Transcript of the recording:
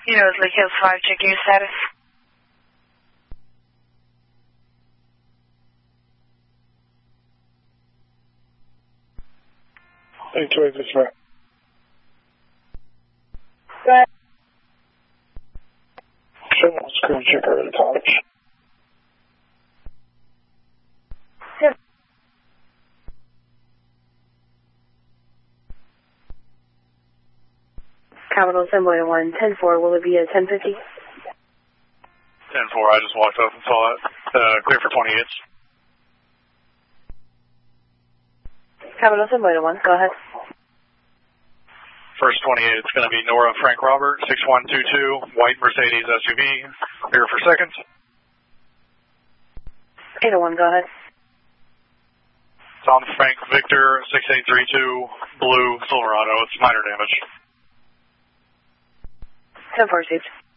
Lake Hills 5, checking your status. Hey, 2 this way. Go ahead. Screen checker at College. Yep. Capital Assembly 1, 10-4, will it be at 10:50? 10-4, I just walked up and saw it. Clear for 28. Capital Assembly 1, go ahead. First 28, it's going to be Nora Frank Robert, 6122, white Mercedes SUV. Clear for second. 801, go ahead. Tom Frank Victor, 6832, blue Silverado. It's minor damage. 10-4 received.